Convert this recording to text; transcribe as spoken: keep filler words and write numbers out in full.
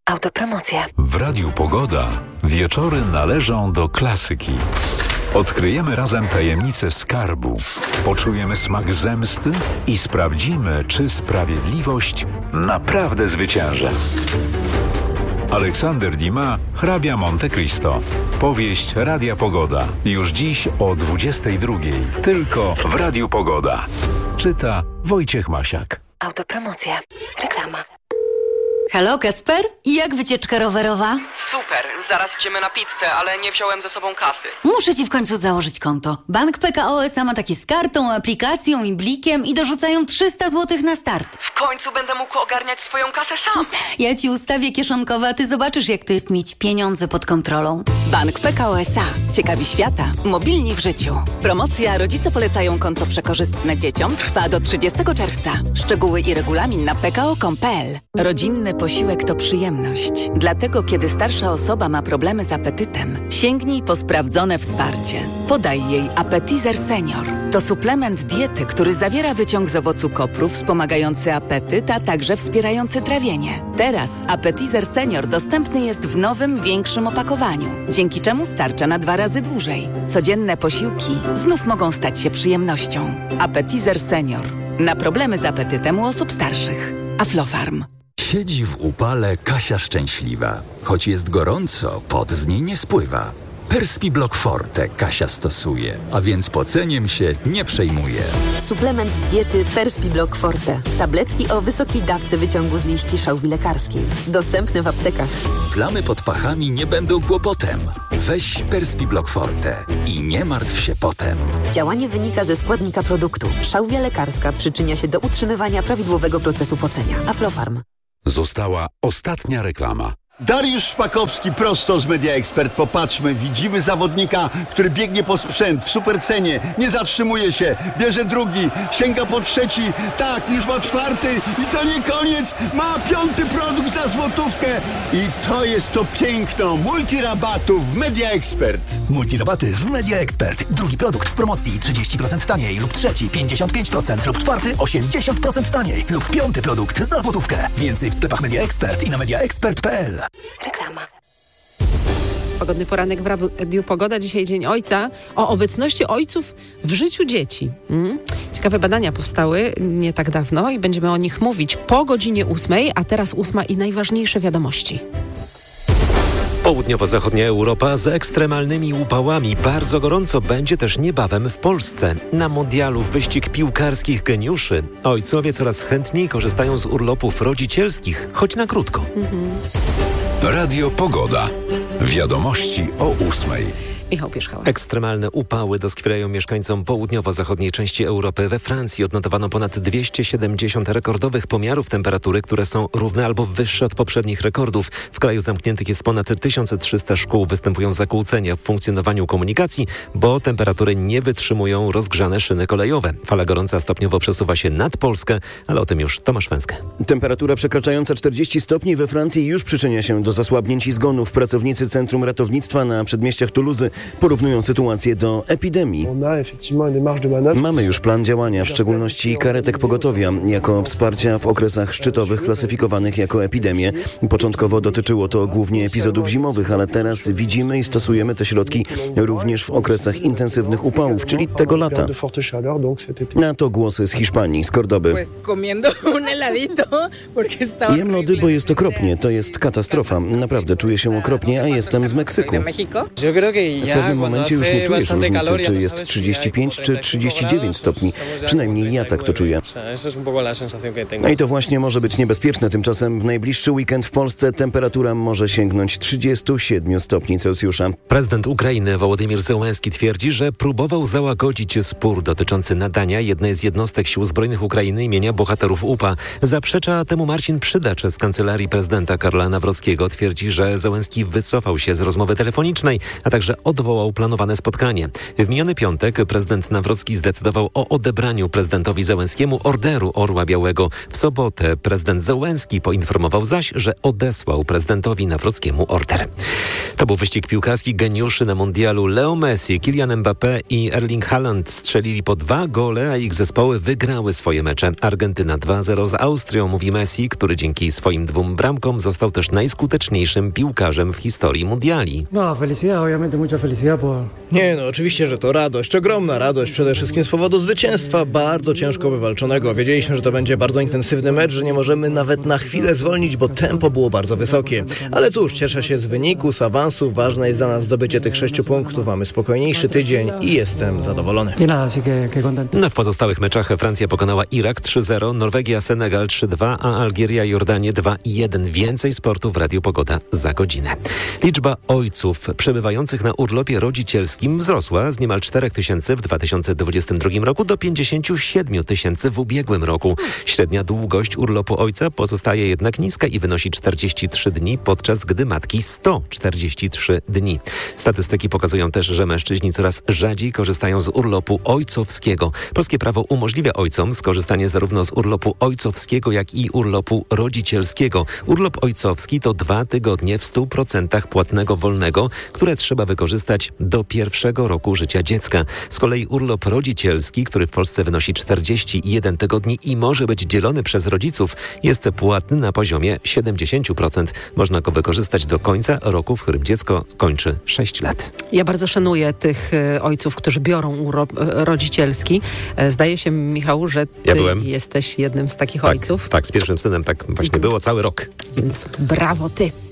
Autopromocja. W Radiu Pogoda wieczory należą do klasyki. Odkryjemy razem tajemnicę skarbu, poczujemy smak zemsty i sprawdzimy, czy sprawiedliwość naprawdę zwycięży. Aleksander Dumas, Hrabia Monte Cristo. Powieść Radia Pogoda. Już dziś o dwudziestej drugiej. Tylko w Radiu Pogoda. Czyta Wojciech Masiak. Autopromocja. Reklama. Halo, Kacper? Jak wycieczka rowerowa? Super, zaraz idziemy na pizzę, ale nie wziąłem ze sobą kasy. Muszę ci w końcu założyć konto. Bank P K O S A ma takie z kartą, aplikacją i blikiem i dorzucają trzysta złotych na start. W końcu będę mógł ogarniać swoją kasę sam. Ja ci ustawię kieszonkowe, a ty zobaczysz, jak to jest mieć pieniądze pod kontrolą. Bank P K O S A. Ciekawi świata. Mobilni w życiu. Promocja Rodzice polecają konto przekorzystne dzieciom trwa do trzydziestego czerwca. Szczegóły i regulamin na p k o kropka com kropka p l. Rodzinny posiłek to przyjemność. Dlatego, kiedy starsza osoba ma problemy z apetytem, sięgnij po sprawdzone wsparcie. Podaj jej Appetizer Senior. To suplement diety, który zawiera wyciąg z owocu kopru wspomagający apetyt, a także wspierający trawienie. Teraz Appetizer Senior dostępny jest w nowym, większym opakowaniu, dzięki czemu starcza na dwa razy dłużej. Codzienne posiłki znów mogą stać się przyjemnością. Appetizer Senior. Na problemy z apetytem u osób starszych. Aflofarm. Siedzi w upale Kasia szczęśliwa. Choć jest gorąco, pot z niej nie spływa. Perspiblock Forte Kasia stosuje, a więc poceniem się nie przejmuje. Suplement diety Perspiblock Forte. Tabletki o wysokiej dawce wyciągu z liści szałwi lekarskiej. Dostępny w aptekach. Plamy pod pachami nie będą kłopotem. Weź Perspiblock Forte i nie martw się potem. Działanie wynika ze składnika produktu. Szałwia lekarska przyczynia się do utrzymywania prawidłowego procesu pocenia. Aflofarm. Została ostatnia reklama. Dariusz Szpakowski prosto z Media Expert. Popatrzmy, widzimy zawodnika, który biegnie po sprzęt w supercenie, nie zatrzymuje się, bierze drugi, sięga po trzeci, tak, już ma czwarty i to nie koniec, ma piąty produkt za złotówkę i to jest to piękno multirabatów w Media Expert. Multirabaty w Media Expert. Drugi produkt w promocji trzydzieści procent taniej lub trzeci pięćdziesiąt pięć procent lub czwarty osiemdziesiąt procent taniej lub piąty produkt za złotówkę. Więcej w sklepach Media Expert i na mediaexpert kropka p l. Reklama. Pogodny poranek w Radiu Pogoda. Dzisiaj Dzień Ojca. O obecności ojców w życiu dzieci. Mm. Ciekawe badania powstały nie tak dawno i będziemy o nich mówić po godzinie ósmej, a teraz ósma i najważniejsze wiadomości. Południowo-zachodnia Europa z ekstremalnymi upałami. Bardzo gorąco będzie też niebawem w Polsce. Na mundialu wyścig piłkarskich geniuszy. Ojcowie coraz chętniej korzystają z urlopów rodzicielskich, choć na krótko. Mhm. Radio Pogoda. Wiadomości o ósmej. Michał Pierzchała. Ekstremalne upały doskwierają mieszkańcom południowo-zachodniej części Europy. We Francji odnotowano ponad dwieście siedemdziesiąt rekordowych pomiarów temperatury, które są równe albo wyższe od poprzednich rekordów. W kraju zamkniętych jest ponad tysiąc trzysta szkół. Występują zakłócenia w funkcjonowaniu komunikacji, bo temperatury nie wytrzymują rozgrzane szyny kolejowe. Fala gorąca stopniowo przesuwa się nad Polskę, ale o tym już Tomasz Węskę. Temperatura przekraczająca czterdzieści stopni we Francji już przyczynia się do zasłabnięć i zgonów. Pracownicy Centrum Ratownictwa na przedmieściach Toulouse porównują sytuację do epidemii. Mamy już plan działania, w szczególności karetek pogotowia, jako wsparcia w okresach szczytowych klasyfikowanych jako epidemie. Początkowo dotyczyło to głównie epizodów zimowych, ale teraz widzimy i stosujemy te środki również w okresach intensywnych upałów, czyli tego lata. Na to głosy z Hiszpanii, z Kordoby. Jem lody, bo jest okropnie, to jest katastrofa. Naprawdę czuję się okropnie, a jestem z Meksyku. W pewnym momencie już nie czujesz różnicy, czy jest trzydzieści pięć, czy trzydzieści dziewięć stopni. Przynajmniej ja tak to czuję. No i to właśnie może być niebezpieczne. Tymczasem w najbliższy weekend w Polsce temperatura może sięgnąć trzydzieści siedem stopni Celsjusza. Prezydent Ukrainy Wołodymyr Zełenski twierdzi, że próbował załagodzić spór dotyczący nadania jednej z jednostek sił zbrojnych Ukrainy imienia bohaterów U P A. Zaprzecza temu Marcin Przydacz z kancelarii prezydenta Karla Nawrockiego. Twierdzi, że Zełenski wycofał się z rozmowy telefonicznej, a także od odwołał planowane spotkanie. W miniony piątek prezydent Nawrocki zdecydował o odebraniu prezydentowi Zełenskiemu orderu Orła Białego. W sobotę prezydent Zełenski poinformował zaś, że odesłał prezydentowi Nawrockiemu order. To był wyścig piłkarski geniuszy na mundialu. Leo Messi, Kylian Mbappé i Erling Haaland strzelili po dwa gole, a ich zespoły wygrały swoje mecze. Argentyna dwa zero z Austrią, mówi Messi, który dzięki swoim dwóm bramkom został też najskuteczniejszym piłkarzem w historii mundiali. No, felicidad, obviamente mucha felicidad por... Nie, no oczywiście, że to radość, ogromna radość, przede wszystkim z powodu zwycięstwa, bardzo ciężko wywalczonego. Wiedzieliśmy, że to będzie bardzo intensywny mecz, że nie możemy nawet na chwilę zwolnić, bo tempo było bardzo wysokie. Ale cóż, cieszę się z wyniku, z awansu, ważne jest dla nas zdobycie tych sześciu punktów, mamy spokojniejszy tydzień i jestem zadowolony. No, w pozostałych meczach Francja pokonała Irak trzy zero, Norwegia Senegal trzy dwa, a Algieria Jordanię dwa jeden. Więcej sportu w Radiu Pogoda za godzinę. Liczba ojców przebywających na urlopie rodzicielskim wzrosła z niemal cztery tysiące w dwa tysiące dwudziestym drugim roku do pięćdziesiąt siedem tysięcy w ubiegłym roku. Średnia długość urlopu ojca pozostaje jednak niska i wynosi czterdzieści trzy dni, podczas gdy matki sto czterdzieści trzy dni. Statystyki pokazują też, że mężczyźni coraz rzadziej korzystają z urlopu ojcowskiego. Polskie prawo umożliwia ojcom skorzystanie zarówno z urlopu ojcowskiego, jak i urlopu rodzicielskiego. Urlop ojcowski to dwa tygodnie w stu procentach płatnego wolnego, które trzeba wykorzystać do pierwszego roku życia dziecka. Z kolei urlop rodzicielski, który w Polsce wynosi czterdzieści jeden tygodni i może być dzielony przez rodziców, jest płatny na poziomie siedemdziesiąt procent. Można go wykorzystać do końca roku, w którym dziecko kończy sześć lat. Ja bardzo szanuję tych y, ojców, którzy biorą urlop y, rodzicielski. E, zdaje się, Michał, że ty ja byłem. jesteś jednym z takich tak, ojców. Tak, z pierwszym synem tak właśnie było cały rok. Więc brawo ty.